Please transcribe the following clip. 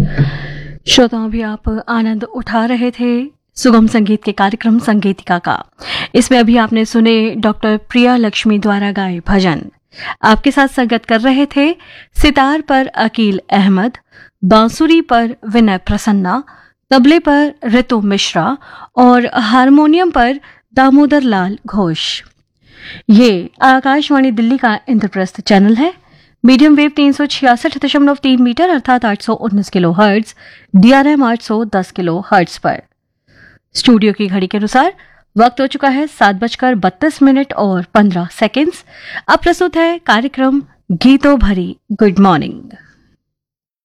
श्रोताओं, भी आप आनंद उठा रहे थे सुगम संगीत के कार्यक्रम संगीतिका का। इसमें अभी आपने सुने डॉक्टर प्रिया लक्ष्मी द्वारा गाए भजन। आपके साथ संगत कर रहे थे सितार पर अकील अहमद, बांसुरी पर विनय प्रसन्ना, तबले पर ऋतु मिश्रा और हारमोनियम पर दामोदर लाल घोष। ये आकाशवाणी दिल्ली का इंद्रप्रस्थ चैनल है। मीडियम वेव 366.3 मीटर अर्थात 819 kilo hertz, DRM 810 kilo hertz पर। स्टूडियो की घड़ी के अनुसार वक्त हो चुका है 7:32 और 15 सेकेंड्स। अब प्रस्तुत है कार्यक्रम गीतों भरी गुड मॉर्निंग।